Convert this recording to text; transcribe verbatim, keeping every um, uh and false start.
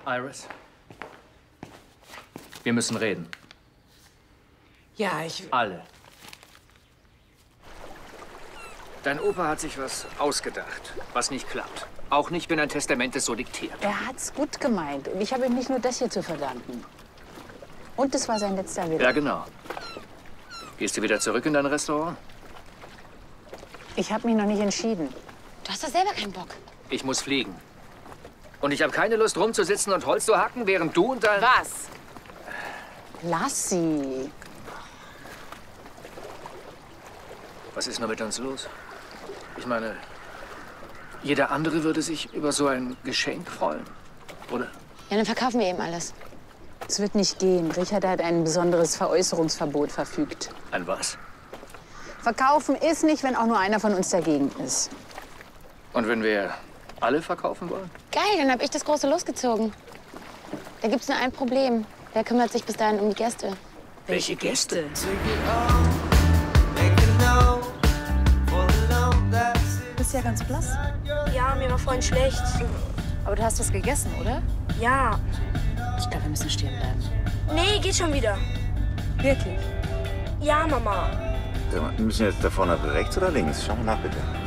Iris, wir müssen reden. Ja, ich... Alle. Dein Opa hat sich was ausgedacht, was nicht klappt. Auch nicht, wenn ein Testament es so diktiert. Er hat's gut gemeint. Und ich habe ihm nicht nur das hier zu verdanken. Und es war sein letzter Wille. Ja, genau. Gehst du wieder zurück in dein Restaurant? Ich habe mich noch nicht entschieden. Du hast doch selber keinen Bock. Ich muss fliegen. Und ich habe keine Lust, rumzusitzen und Holz zu hacken, während du und dein... Was? Lass sie. Was ist nur mit uns los? Ich meine, jeder andere würde sich über so ein Geschenk freuen, oder? Ja, dann verkaufen wir eben alles. Es wird nicht gehen. Richard hat ein besonderes Veräußerungsverbot verfügt. Ein was? Verkaufen ist nicht, wenn auch nur einer von uns dagegen ist. Und wenn wir alle verkaufen wollen? Geil, dann hab ich das große losgezogen. Da gibt's nur ein Problem. Wer kümmert sich bis dahin um die Gäste? Welche Gäste? Du bist ja ganz blass. Ja, mir war vorhin schlecht. Aber du hast was gegessen, oder? Ja. Ich glaube, wir müssen stehen bleiben. Nee, geht schon wieder. Wirklich? Ja, Mama. Wir müssen jetzt da vorne rechts oder links? Schau mal nach, bitte.